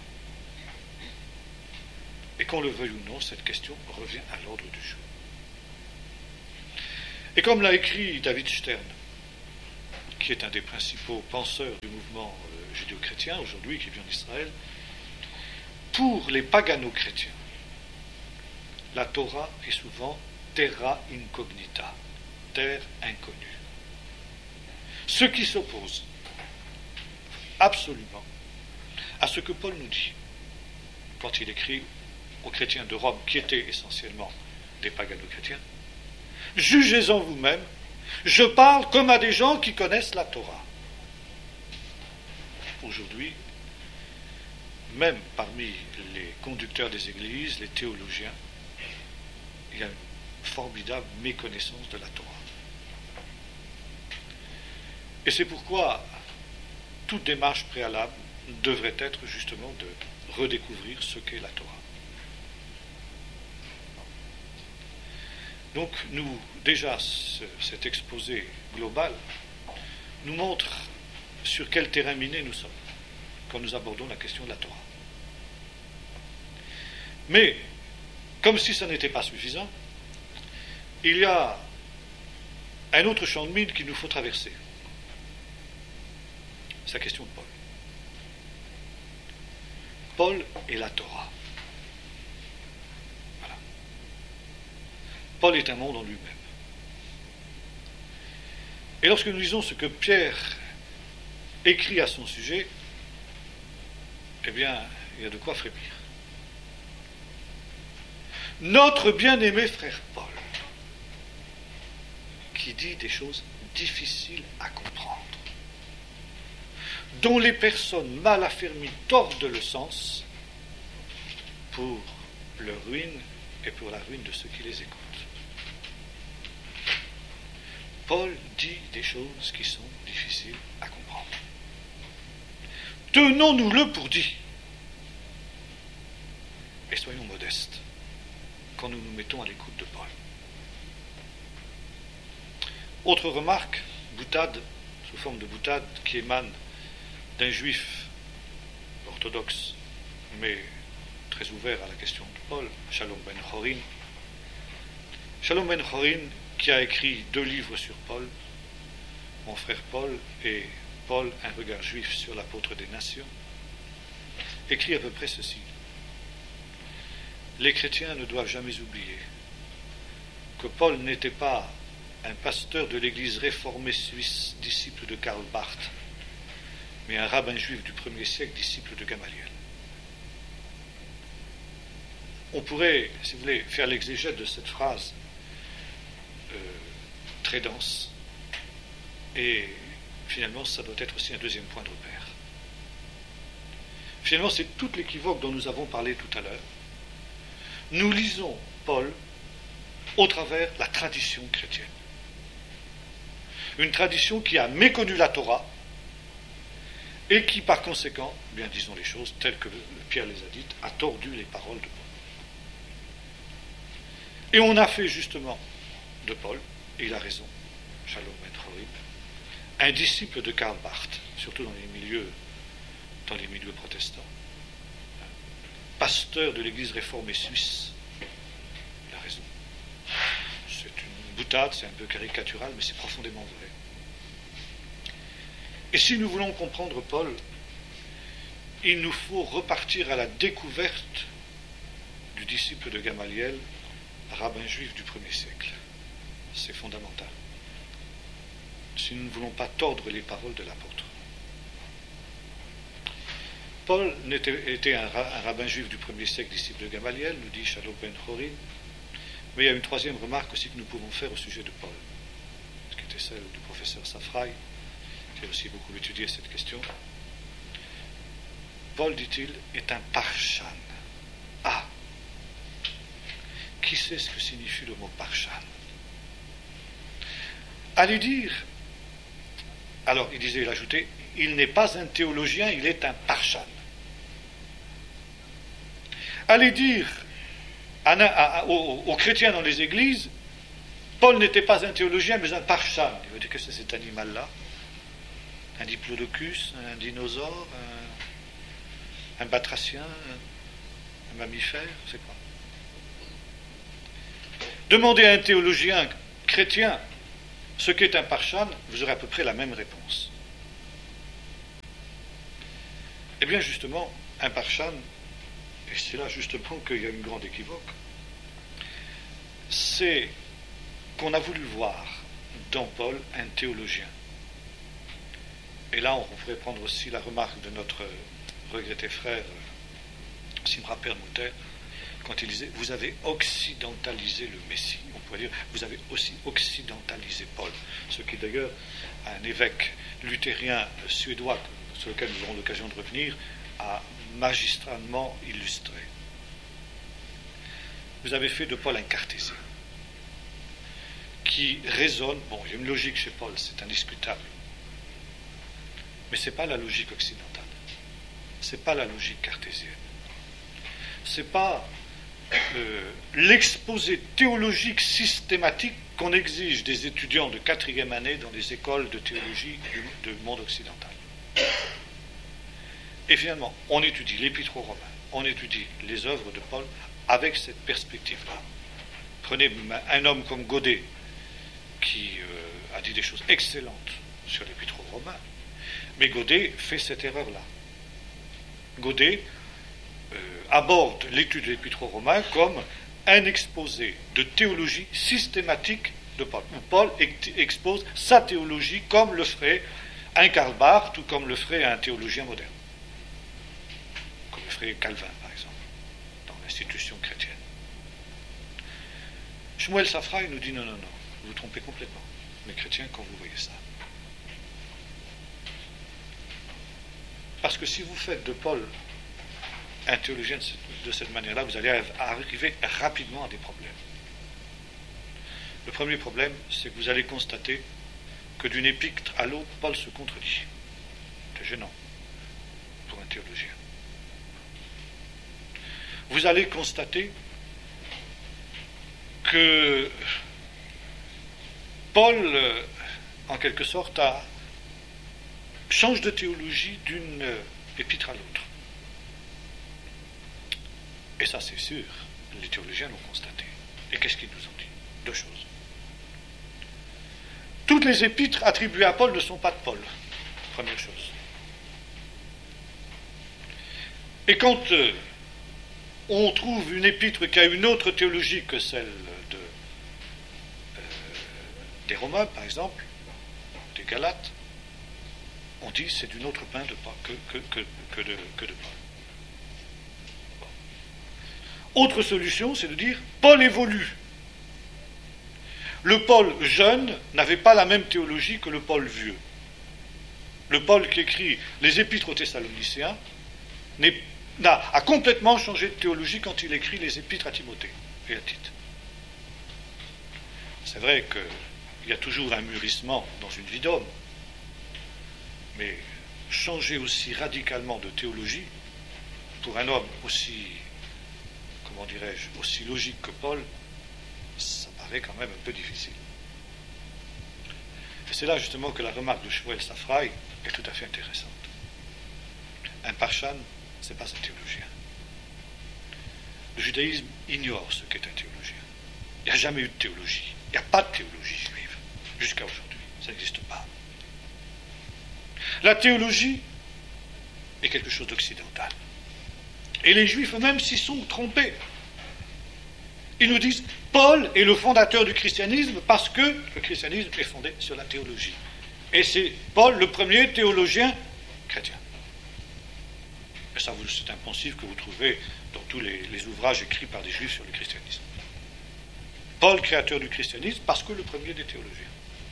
Et qu'on le veuille ou non, cette question revient à l'ordre du jour. Et comme l'a écrit David Stern, qui est un des principaux penseurs du mouvement judéo-chrétien aujourd'hui, qui vient d'Israël, pour les pagano-chrétiens, la Torah est souvent terra incognita, terre inconnue. Ce qui s'oppose absolument à ce que Paul nous dit quand il écrit aux chrétiens de Rome, qui étaient essentiellement des pagano-chrétiens, « Jugez-en vous-même, je parle comme à des gens qui connaissent la Torah. » Aujourd'hui, même parmi les conducteurs des églises, les théologiens, il y a une formidable méconnaissance de la Torah. Et c'est pourquoi toute démarche préalable devrait être justement de redécouvrir ce qu'est la Torah. Donc, déjà, cet exposé global nous montre sur quel terrain miné nous sommes quand nous abordons la question de la Torah. Mais, comme si ça n'était pas suffisant, il y a un autre champ de mine qu'il nous faut traverser. C'est la question de Paul. Paul et la Torah. Voilà. Paul est un monde en lui-même. Et lorsque nous lisons ce que Pierre écrit à son sujet, eh bien, il y a de quoi frémir. Notre bien-aimé frère Paul, qui dit des choses difficiles à comprendre, dont les personnes mal affermies tordent le sens pour leur ruine et pour la ruine de ceux qui les écoutent. Paul dit des choses qui sont difficiles à comprendre. Tenons-nous-le pour dit. Et soyons modestes quand nous nous mettons à l'écoute de Paul. Autre remarque, boutade, sous forme de boutade, qui émane d'un juif orthodoxe, mais très ouvert à la question de Paul, Shalom ben Chorin. Shalom ben Chorin, qui a écrit 2 livres sur Paul, Mon frère Paul et Paul, un regard juif sur l'apôtre des nations, écrit à peu près ceci. Les chrétiens ne doivent jamais oublier que Paul n'était pas un pasteur de l'église réformée suisse, disciple de Karl Barth, mais un rabbin juif du 1er siècle, disciple de Gamaliel. On pourrait, si vous voulez, faire l'exégèse de cette phrase très dense, et finalement, ça doit être aussi un deuxième point de repère. Finalement, c'est tout l'équivoque dont nous avons parlé tout à l'heure. Nous lisons Paul au travers la tradition chrétienne. Une tradition qui a méconnu la Torah et qui, par conséquent, bien disons les choses telles que Pierre les a dites, a tordu les paroles de Paul. Et on a fait justement de Paul, et il a raison, Shalom ben Chorin, un disciple de Karl Barth, surtout dans les milieux protestants, pasteur de l'église réformée suisse. Il a raison. C'est une boutade, c'est un peu caricatural, mais c'est profondément vrai. Et si nous voulons comprendre Paul, il nous faut repartir à la découverte du disciple de Gamaliel, rabbin juif du 1er siècle. C'est fondamental. Si nous ne voulons pas tordre les paroles de l'apôtre. Paul était un rabbin juif du 1er siècle, disciple de Gamaliel, nous dit Shalom ben Chorin. Mais il y a une troisième remarque aussi que nous pouvons faire au sujet de Paul, qui était celle du professeur Safraï, qui a aussi beaucoup étudié cette question. Paul, dit-il, est un parshan. Ah, qui sait ce que signifie le mot parshan? Allez dire, alors il ajoutait, il n'est pas un théologien, il est un parshan. Allez dire aux chrétiens dans les églises, Paul n'était pas un théologien, mais un parshan. Il veut dire que c'est cet animal-là, un diplodocus, un dinosaure, un batracien, un mammifère, c'est quoi? Demander à un théologien chrétien ce qu'est un parshan, vous aurez à peu près la même réponse. Eh bien justement, un parshan, et c'est là justement qu'il y a une grande équivoque, c'est qu'on a voulu voir dans Paul un théologien. Et là, on pourrait prendre aussi la remarque de notre regretté frère Simra Perlmutter, quand il disait « Vous avez occidentalisé le Messie ». On pourrait dire « Vous avez aussi occidentalisé Paul ». Ce qui d'ailleurs, un évêque luthérien suédois, sur lequel nous aurons l'occasion de revenir, a magistralement illustré. Vous avez fait de Paul un cartésien qui raisonne, bon, il y a une logique chez Paul, c'est indiscutable, mais ce n'est pas la logique occidentale, ce n'est pas la logique cartésienne, ce n'est pas l'exposé théologique systématique qu'on exige des étudiants de 4e année dans les écoles de théologie du monde occidental. Et finalement, on étudie l'Épître aux Romains, on étudie les œuvres de Paul avec cette perspective-là. Prenez un homme comme Godet, qui a dit des choses excellentes sur l'Épître aux Romains, mais Godet fait cette erreur-là. Godet aborde l'étude de l'Épître aux Romains comme un exposé de théologie systématique de Paul, où Paul expose sa théologie comme le ferait un Karl Barth ou comme le ferait un théologien moderne, comme le ferait Calvin par exemple, dans l'institution chrétienne. Shmuel Safrai nous dit non, vous vous trompez complètement, mes chrétiens, quand vous voyez ça. Parce que si vous faites de Paul un théologien de cette manière-là, vous allez arriver rapidement à des problèmes. Le premier problème, c'est que vous allez constater que d'une épître à l'autre, Paul se contredit. C'est gênant pour un théologien. Vous allez constater que Paul, en quelque sorte, change de théologie d'une épître à l'autre. Et ça, c'est sûr, les théologiens l'ont constaté. Et qu'est-ce qu'ils nous ont dit? Deux choses. Toutes les épîtres attribuées à Paul ne sont pas de Paul, première chose. Et quand on trouve une épître qui a une autre théologie que celle des Romains, par exemple, des Galates, on dit c'est d'une autre pain de Paul, que de Paul. Bon. Autre solution, c'est de dire Paul évolue. Le Paul jeune n'avait pas la même théologie que le Paul vieux. Le Paul qui écrit les épîtres aux Thessaloniciens a complètement changé de théologie quand il écrit les épîtres à Timothée et à Tite. C'est vrai qu'il y a toujours un mûrissement dans une vie d'homme, mais changer aussi radicalement de théologie pour un homme aussi, comment dirais-je, aussi logique que Paul, ça paraît quand même un peu difficile. Et c'est là justement que la remarque de Shmuel Safrai est tout à fait intéressante. Un parshan, c'est pas un théologien. Le judaïsme ignore ce qu'est un théologien. Il n'y a jamais eu de théologie. Il n'y a pas de théologie juive jusqu'à aujourd'hui. Ça n'existe pas. La théologie est quelque chose d'occidental. Et les juifs eux-mêmes s'y sont trompés. Ils nous disent Paul est le fondateur du christianisme parce que le christianisme est fondé sur la théologie. Et c'est Paul le premier théologien chrétien. Et ça, c'est un poncif que vous trouvez dans tous les ouvrages écrits par des juifs sur le christianisme. Paul, créateur du christianisme, parce que le premier des théologiens.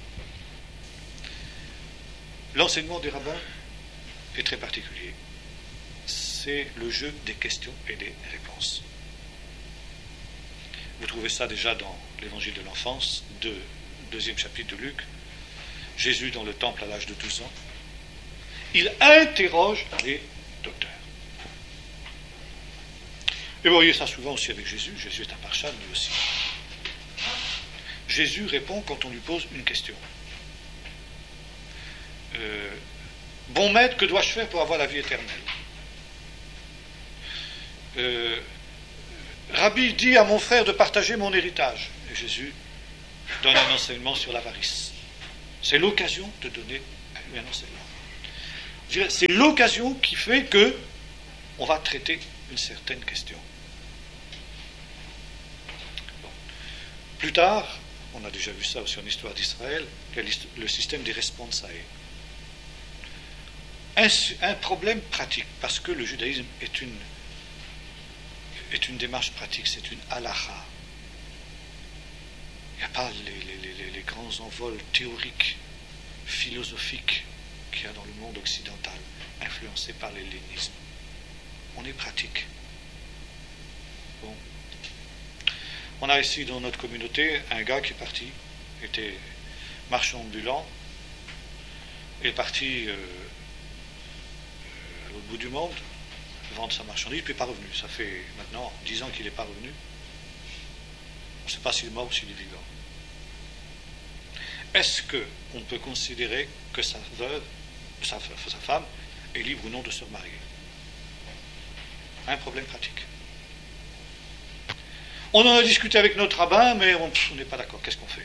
L'enseignement des rabbins est très particulier. C'est le jeu des questions et des réponses. Vous trouvez ça déjà dans l'évangile de l'enfance, deuxième chapitre de Luc. Jésus dans le temple à l'âge de 12 ans. Il interroge les docteurs. Et vous voyez ça souvent aussi avec Jésus. Jésus est un parshan, lui aussi. Jésus répond quand on lui pose une question. Bon maître, que dois-je faire pour avoir la vie éternelle? Rabbi, dis à mon frère de partager mon héritage. Et Jésus donne un enseignement sur l'avarice. C'est l'occasion de donner un enseignement. Je dirais, c'est l'occasion qui fait que on va traiter une certaine question. Bon. Plus tard, on a déjà vu ça aussi en histoire d'Israël, le système des responsae. Un problème pratique, parce que le judaïsme est une démarche pratique, c'est une halakha. Il n'y a pas les grands envols théoriques, philosophiques qu'il y a dans le monde occidental, influencés par l'hellénisme. On est pratique. Bon. On a ici dans notre communauté un gars qui est parti, était marchand ambulant, est parti à l'autre bout du monde, vendre sa marchandise, puis n'est pas revenu. Ça fait maintenant 10 ans qu'il n'est pas revenu. On ne sait pas s'il est mort ou s'il est vivant. Est-ce qu'on peut considérer que sa veuve, sa femme, est libre ou non de se remarier? Un problème pratique. On en a discuté avec notre rabbin, mais on n'est pas d'accord. Qu'est-ce qu'on fait?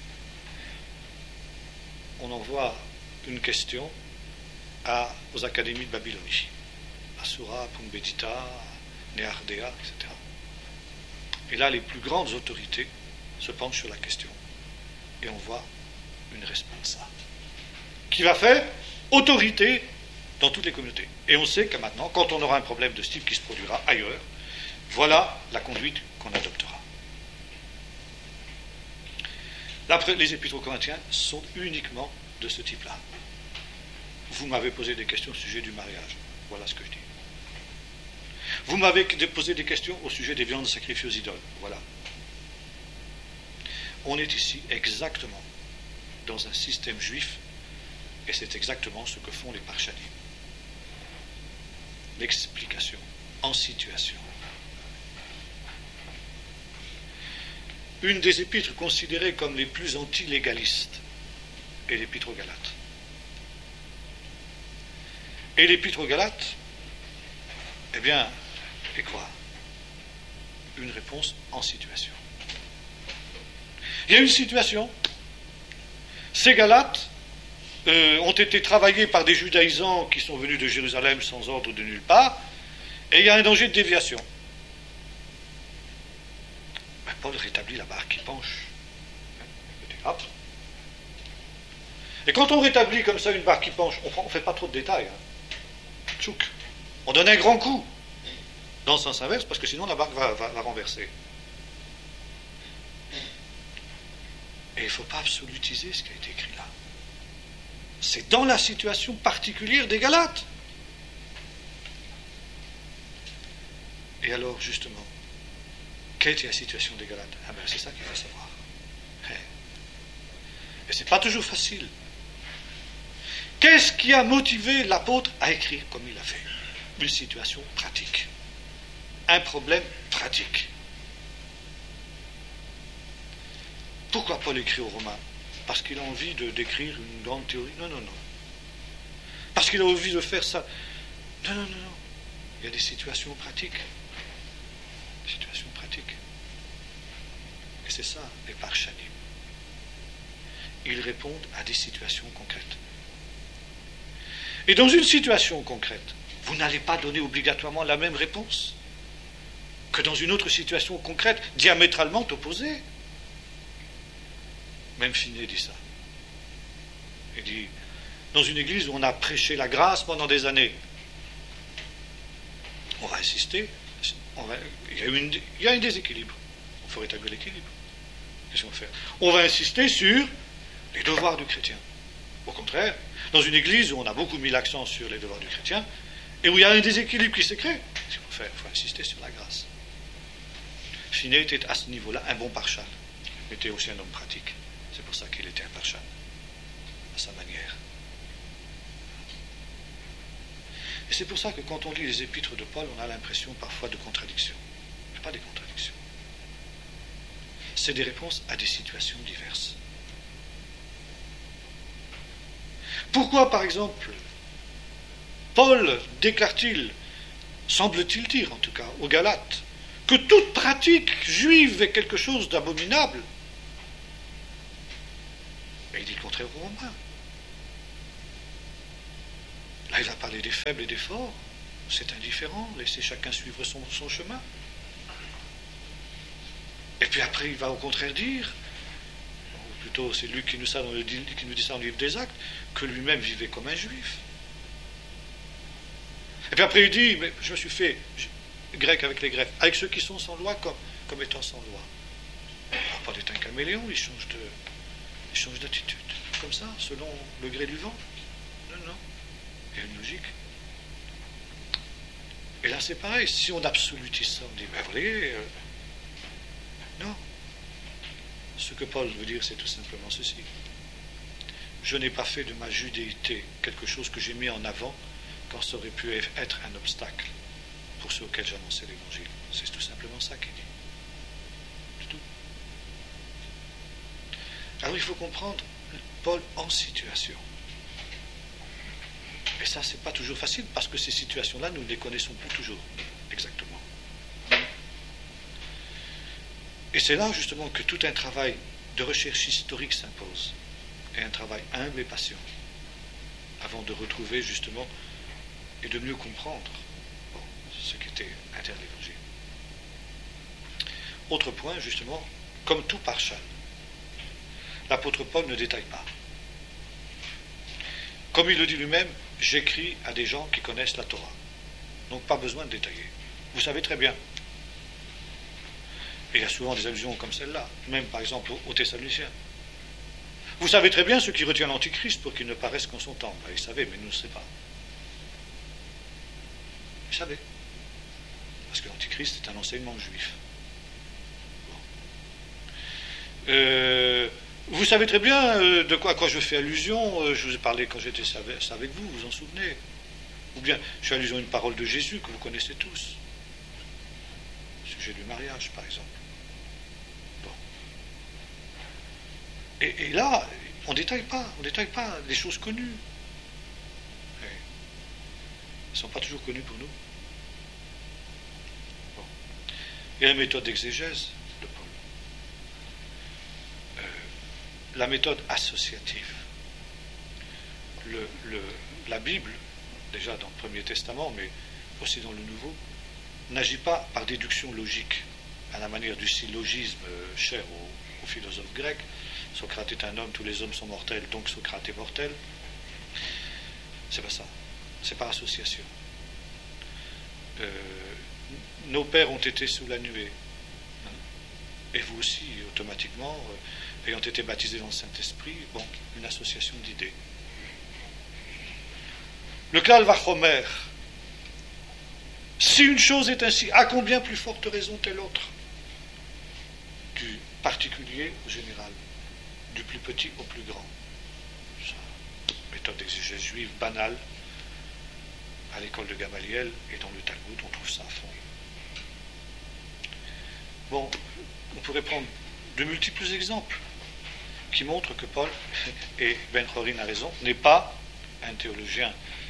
On envoie une question aux académies de Babylonie. Asura, Pumbedita, Néardéa, etc. Et là, les plus grandes autorités se penchent sur la question. Et on voit une réponse qui va faire autorité dans toutes les communautés. Et on sait que maintenant, quand on aura un problème de ce type qui se produira ailleurs, voilà la conduite qu'on adoptera. Les épîtres aux Corinthiens sont uniquement de ce type-là. Vous m'avez posé des questions au sujet du mariage. Voilà ce que je dis. Vous m'avez posé des questions au sujet des viandes sacrifiées aux idoles. Voilà. On est ici exactement dans un système juif, et c'est exactement ce que font les parchanim. L'explication en situation. Une des épîtres considérées comme les plus anti-légalistes est l'épître aux Galates. Et l'épître aux Galates, eh bien, est quoi? Une réponse en situation. Il y a une situation. Ces Galates ont été travaillés par des judaïsants qui sont venus de Jérusalem sans ordre de nulle part, et il y a un danger de déviation. Ben, Paul rétablit la barre qui penche. Hop. Et quand on rétablit comme ça une barre qui penche, on ne fait pas trop de détails. Tchouk. On donne un grand coup dans le sens inverse, parce que sinon la barque va renverser. Et il ne faut pas absolutiser ce qui a été écrit là. C'est dans la situation particulière des Galates. Et alors, justement, quelle était la situation des Galates? Ah ben, c'est ça qu'il faut savoir. Et c'est pas toujours facile. Qu'est-ce qui a motivé l'apôtre à écrire comme il a fait? Une situation pratique. Un problème pratique. Pourquoi Paul écrit aux Romains? Parce qu'il a envie d'écrire une grande théorie? Non, non, non. Parce qu'il a envie de faire ça? Non, non, non, non. Il y a des situations pratiques. Des situations pratiques. Et c'est ça, les parchanim. Ils répondent à des situations concrètes. Et dans une situation concrète, vous n'allez pas donner obligatoirement la même réponse que dans une autre situation concrète, diamétralement opposée. Même Finet dit ça. Il dit, dans une église où on a prêché la grâce pendant des années, on va insister, il y a un déséquilibre. Il faut rétablir l'équilibre. Qu'est-ce qu'on va faire? On va insister sur les devoirs du chrétien. Au contraire, dans une église où on a beaucoup mis l'accent sur les devoirs du chrétien, et où il y a un déséquilibre qui s'est créé, qu'est-ce qu'il faut faire? Il faut insister sur la grâce. Finet était à ce niveau-là un bon parchal. Il était aussi un homme pratique. C'est pour ça qu'il était un parchal, à sa manière. Et c'est pour ça que quand on lit les épîtres de Paul, on a l'impression parfois de contradictions. Mais pas des contradictions. C'est des réponses à des situations diverses. Pourquoi, par exemple, Paul déclare-t-il, semble-t-il dire en tout cas, aux Galates, que toute pratique juive est quelque chose d'abominable? Et dit le contraire aux Romains. Là, il va parler des faibles et des forts. C'est indifférent, laissez chacun suivre son chemin. Et puis après, il va au contraire dire, ou plutôt c'est Luc qui nous dit ça dans le livre des Actes, que lui-même vivait comme un juif. Et puis après, il dit, mais je me suis fait grec avec les Grecs, avec ceux qui sont sans loi comme étant sans loi. Alors, Paul est un caméléon, il change d'attitude, comme ça, selon le gré du vent. Non. Il y a une logique. Et là, c'est pareil. Si on absolutise ça, on dit, ben voyez, non. Ce que Paul veut dire, c'est tout simplement ceci. Je n'ai pas fait de ma judéité quelque chose que j'ai mis en avant quand ça aurait pu être un obstacle pour ceux auxquels j'annonçais l'évangile. C'est tout simplement ça qu'il dit. C'est tout. Alors, il faut comprendre Paul en situation. Et ça, c'est pas toujours facile, parce que ces situations-là, nous ne les connaissons plus toujours, exactement. Et c'est là, justement, que tout un travail de recherche historique s'impose, et un travail humble et patient, avant de retrouver, justement, et de mieux comprendre ce qui était interne l'évangile. Autre point, justement, comme tout parchan, l'apôtre Paul ne détaille pas. Comme il le dit lui-même, j'écris à des gens qui connaissent la Torah. Donc pas besoin de détailler. Vous savez très bien. Et il y a souvent des allusions comme celle-là, même par exemple aux Thessaloniciens. Vous savez très bien ce qui retient l'Antichrist pour qu'il ne paraisse qu'en son temps. Ben, ils savaient, mais nous ne savons pas. Ils savaient. Parce que l'Antichrist est un enseignement juif. Bon. Vous savez très bien à quoi je fais allusion. Je vous ai parlé quand j'étais avec vous, vous en souvenez. Ou bien, je fais allusion à une parole de Jésus que vous connaissez tous. Au sujet du mariage, par exemple. Bon. Et là, on ne détaille pas les choses connues. Elles ne sont pas toujours connues pour nous. Bon. Et la méthode d'exégèse de Paul. La méthode associative. La Bible, déjà dans le Premier Testament, mais aussi dans le Nouveau, n'agit pas par déduction logique, à la manière du syllogisme cher aux philosophes grecs. Socrate est un homme, tous les hommes sont mortels, donc Socrate est mortel. C'est pas ça. C'est par association. Nos pères ont été sous la nuée. Et vous aussi, automatiquement, ayant été baptisés dans le Saint-Esprit, bon, une association d'idées. Le Klal Vachomer. Si une chose est ainsi, à combien plus forte raison telle autre? Du particulier au général, du plus petit au plus grand. Ça, méthode d'exégèse juive banale, à l'école de Gamaliel et dans le Talmud, on trouve ça à fond. Bon, on pourrait prendre de multiples exemples qui montrent que Paul, et Ben Chorin a raison, n'est pas un théologien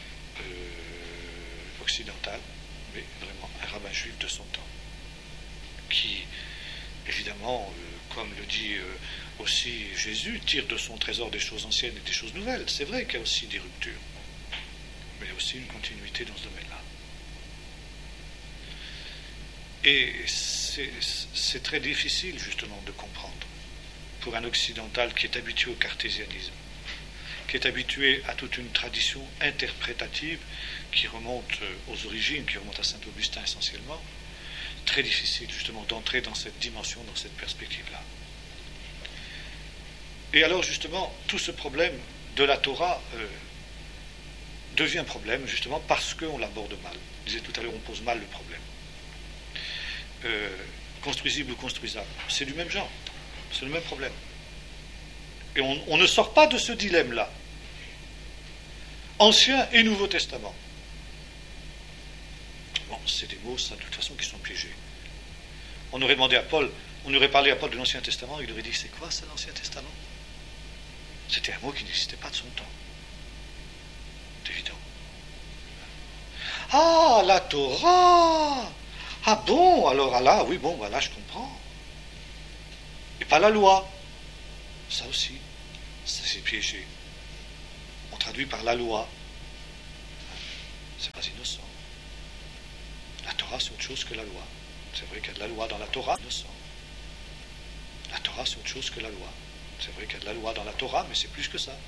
occidental, mais vraiment un rabbin juif de son temps, qui, évidemment, comme le dit aussi Jésus, tire de son trésor des choses anciennes et des choses nouvelles. C'est vrai qu'il y a aussi des ruptures, mais il y a aussi une continuité dans ce domaine-là. Et c'est très difficile, justement, de comprendre pour un occidental qui est habitué au cartésianisme, qui est habitué à toute une tradition interprétative qui remonte aux origines, qui remonte à Saint-Augustin essentiellement. Très difficile, justement, d'entrer dans cette dimension, dans cette perspective-là. Et alors, justement, tout ce problème de la Torah devient problème, justement, parce qu'on l'aborde mal. Je disais tout à l'heure, on pose mal le problème. Construisible ou construisable, c'est du même genre, c'est le même problème. Et on ne sort pas de ce dilemme-là. Ancien et Nouveau Testament. Bon, c'est des mots, ça, de toute façon, qui sont piégés. On aurait demandé à Paul, on aurait parlé à Paul de l'Ancien Testament, il aurait dit, c'est quoi ça, l'Ancien Testament? C'était un mot qui n'existait pas de son temps. C'est évident. Ah, la Torah! Ah bon, alors là, oui, bon, voilà, je comprends. Et pas la loi. Ça aussi. c'est piégé. On traduit par la loi. C'est pas innocent. La Torah, c'est autre chose que la loi. C'est vrai qu'il y a de la loi dans la Torah, innocent. La Torah, c'est autre chose que la loi. C'est vrai qu'il y a de la loi dans la Torah, mais c'est plus que ça.